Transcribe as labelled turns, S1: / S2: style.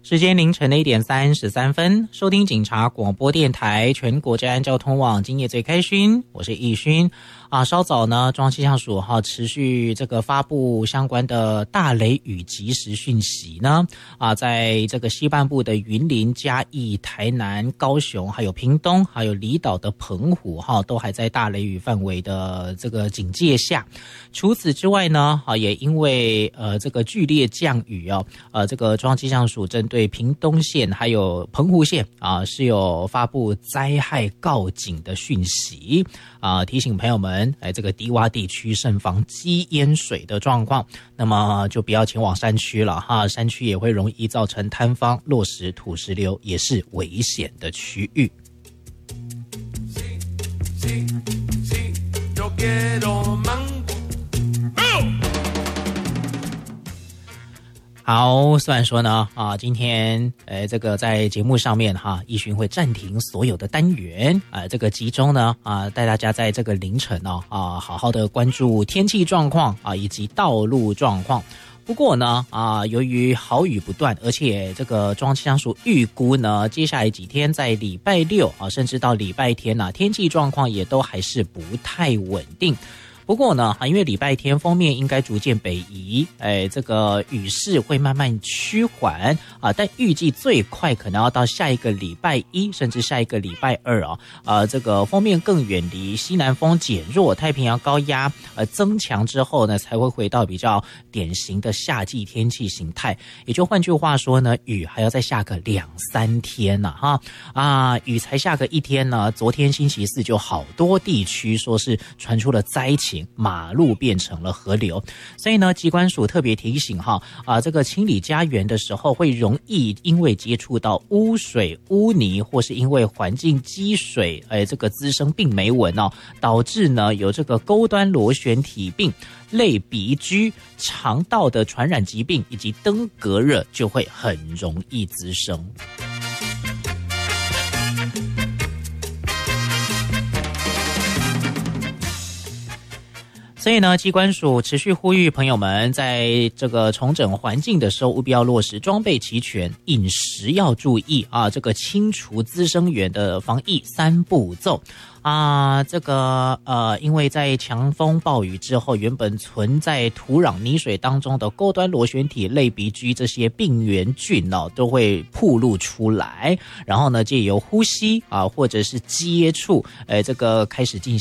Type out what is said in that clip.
S1: 时间凌晨的1:33，收听警察广播电台全国治安交通网，今夜最开心，我是易勋稍早呢，中央气象署持续这个发布相关的大雷雨即时讯息呢在这个西半部的云林、嘉义、台南、高雄，还有屏东，还有离岛的澎湖都还在大雷雨范围的这个警戒下。除此之外呢也因为这个剧烈降雨这个中央气象署针对屏东县还有澎湖县是有发布灾害告警的讯息提醒朋友们这个低洼地区慎防积淹水的状况，那么就不要前往山区了山区也会容易造成坍方、落石、土石流，也是危险的区域。好，虽然说呢今天这个在节目上面易勋会暂停所有的单元这个集中呢带大家在这个凌晨好好的关注天气状况以及道路状况。不过呢由于豪雨不断，而且这个中央气象署预估呢接下来几天在礼拜六甚至到礼拜天天气状况也都还是不太稳定。不过呢因为礼拜天锋面应该逐渐北移这个雨势会慢慢趋缓但预计最快可能要到下一个礼拜一甚至下一个礼拜二这个锋面更远离，西南风减弱，太平洋高压增强之后呢才会回到比较典型的夏季天气形态。也就换句话说呢，雨还要再下个2-3天雨才下个1天呢，昨天星期四就好多地区说是传出了灾情，马路变成了河流。所以呢疾管署特别提醒这个清理家园的时候会容易因为接触到污水、污泥，或是因为环境积水这个滋生病媒蚊导致呢有这个钩端螺旋体病、类鼻疽、肠道的传染疾病以及登革热就会很容易滋生。所以呢疾管署持续呼吁朋友们在这个重整环境的时候务必要落实装备齐全，饮食要注意这个清除滋生源的防疫3步骤这个因为在强风暴雨之后，原本存在土壤泥水当中的钩端螺旋体、类鼻疽这些病原菌都会暴露出来，然后呢借由呼吸或者是接触这个开始进